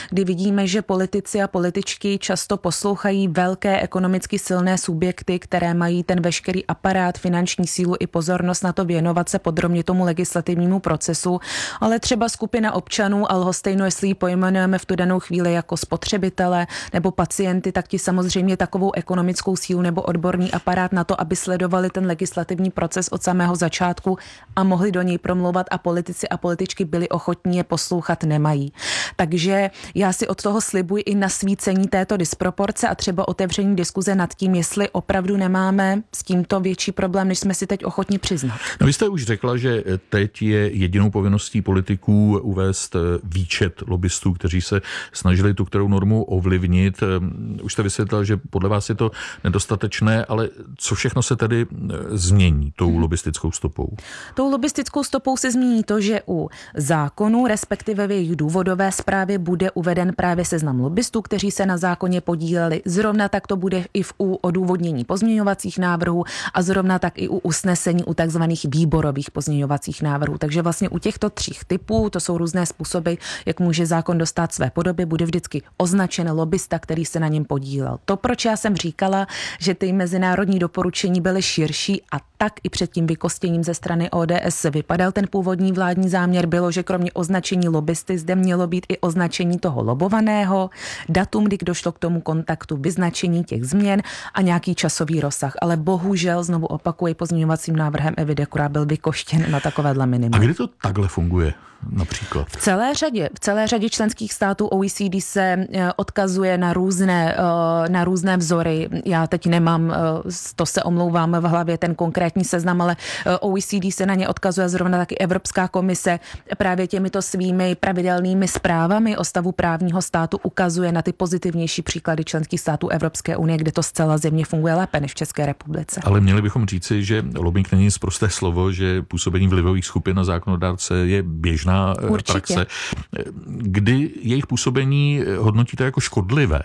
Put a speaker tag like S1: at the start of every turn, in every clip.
S1: kdy vidíme, že politici a političky často poslouchají velké ekonomicky silné subjekty, které mají ten veškerý aparát, finanční sílu i pozornost na to věnovat se podrobně tomu legislativnímu procesu, ale třeba skupina občanů a lhostejno, jestli ji pojmenujeme v tu danou chvíli jako spotřebitele nebo pacienty, tak ti samozřejmě takovou ekonomickou sílu nebo odborný aparát na to, aby sledovali ten legislativní proces od samého začátku a mohli do něj promlouvat a politici a političky byli ochotní je poslouchat, nemají. Takže já si od toho slibuji i nasvícení této disproporce a třeba otevření diskuze nad tím, jestli opravdu nemáme s tímto větší problém, než jsme si teď ochotni přiznat.
S2: No, vy jste už řekla, že teď je jedinou povinností politiků uvést výčet lobbystů, kteří se snažili tu kterou normu ovlivnit. Už jste vysvětlil, že podle vás je to nedostatečné, ale co všechno se tedy změní tou lobbystickou stopou?
S1: Tou lobbystickou stopou se změní to, že u zákonu, respektive v jejich důvodové zprávě bude uveden právě seznam lobbystů, kteří se na zákoně podíleli. Zrovna tak to bude i u odůvodnění pozměňovacích návrhů a zrovna tak i u usnesení u takzvaných výborových pozměňovacích návrhů. Takže vlastně u těchto 3 typů, to jsou různé způsoby, jak může zákon dostat své podoby, bude vždycky označen lobbysta, který se na něm podílel. To, proč já jsem říkala, že ty mezinárodní doporučení byly širší a tak i před tím vykostěním ze strany ODS vypadal ten původní vládní záměr, bylo, že kromě označení lobbysty zde mělo být i označení toho lobovaného, datum, kdy došlo k tomu kontaktu, vyznačení těch změn a nějaký časový rozsah. Ale bohužel, znovu opakuji, pozměňovacím návrhem Evidekura byl vykoštěn na takovéhle minimum.
S2: A kdy to takhle funguje? Například.
S1: V celé řadě členských států OECD se odkazuje na různé vzory. Já teď nemám, to se omlouvám v hlavě ten konkrétní seznam, ale OECD se na ně odkazuje, zrovna taky Evropská komise právě těmito svými pravidelnými zprávami o stavu právního státu ukazuje na ty pozitivnější příklady členských států Evropské unie, kde to zcela zjevně funguje lépe než v České republice.
S2: Ale měli bychom říci, že lobbying není sprosté slovo, že působení vlivových skupin na zákonodárce je běžná praxe. Kdy jejich působení hodnotíte jako škodlivé?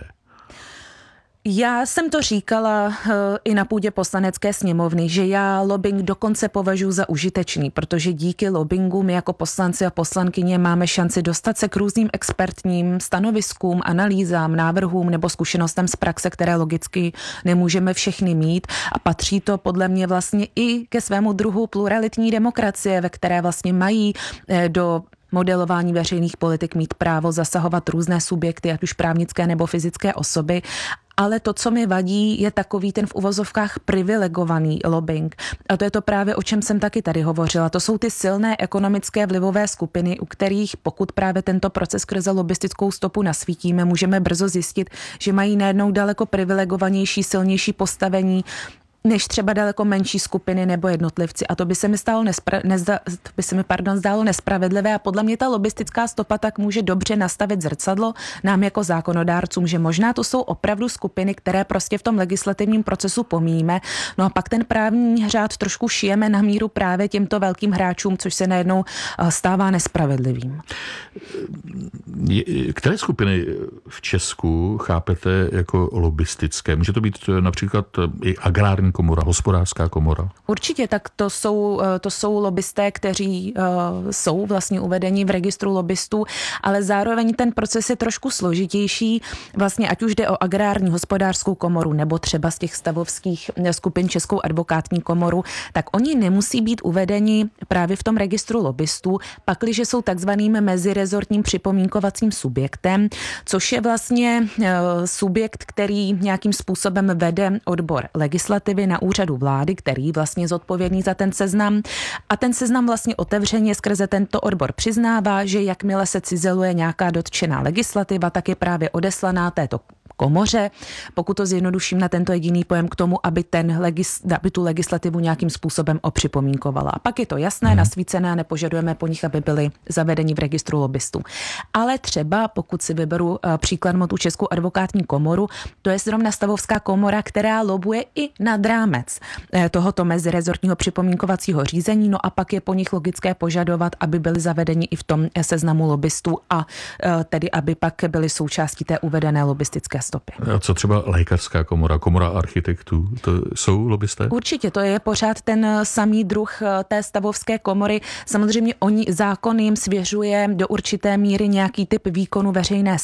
S1: Já jsem to říkala i na půdě Poslanecké sněmovny, že já lobbying dokonce považuji za užitečný, protože díky lobbingu my jako poslanci a poslankyně máme šanci dostat se k různým expertním stanoviskům, analýzám, návrhům nebo zkušenostem z praxe, které logicky nemůžeme všechny mít a patří to podle mě vlastně i ke svému druhu pluralitní demokracie, ve které vlastně mají do modelování veřejných politik mít právo zasahovat různé subjekty, ať už právnické nebo fyzické osoby. Ale to, co mi vadí, je takový ten v uvozovkách privilegovaný lobbying. A to je to právě, o čem jsem taky tady hovořila. To jsou ty silné ekonomické vlivové skupiny, u kterých, pokud právě tento proces skrze lobbystickou stopu nasvítíme, můžeme brzo zjistit, že mají najednou daleko privilegovanější, silnější postavení než třeba daleko menší skupiny nebo jednotlivci. A to by se mi zdálo nespravedlivé a podle mě ta lobbystická stopa tak může dobře nastavit zrcadlo nám jako zákonodárcům, že možná to jsou opravdu skupiny, které prostě v tom legislativním procesu pomíjíme. No a pak ten právní řád trošku šijeme na míru právě těmto velkým hráčům, což se najednou stává nespravedlivým.
S2: Které skupiny v Česku chápete jako lobbystické? Může to být například i agrární komora, hospodářská komora?
S1: Určitě, tak to jsou lobbysté, kteří jsou vlastně uvedeni v registru lobbystů, ale zároveň ten proces je trošku složitější, vlastně ať už jde o agrární hospodářskou komoru nebo třeba z těch stavovských skupin Českou advokátní komoru, tak oni nemusí být uvedeni právě v tom registru lobbystů, pakliže jsou takzvaným mezirezortním připomínkovacím subjektem, což je vlastně subjekt, který nějakým způsobem vede odbor legislativy na úřadu vlády, který vlastně je zodpovědný za ten seznam. A ten seznam vlastně otevřeně skrze tento odbor přiznává, že jakmile se cizeluje nějaká dotčená legislativa, tak je právě odeslaná této komoře, pokud to zjednoduším na tento jediný pojem k tomu, aby tu legislativu nějakým způsobem opřipomínkovala. A pak je to jasné, nasvícené a nepožadujeme po nich, aby byli zavedeni v registru lobbystů. Ale třeba, pokud si vyberu příklad tu Českou advokátní komoru, to je zrovna stavovská komora, která lobuje i nad rámec tohoto mezirezortního připomínkovacího řízení, no a pak je po nich logické požadovat, aby byli zavedeni i v tom seznamu lobbystů a tedy, aby pak byli součástí té uvedené lobbystické stopy.
S2: A co třeba lékařská komora, komora architektů, to jsou lobbysté?
S1: Určitě, to je pořád ten samý druh té stavovské komory. Samozřejmě zákon jim svěřuje do určité míry nějaký typ výkonu veřejné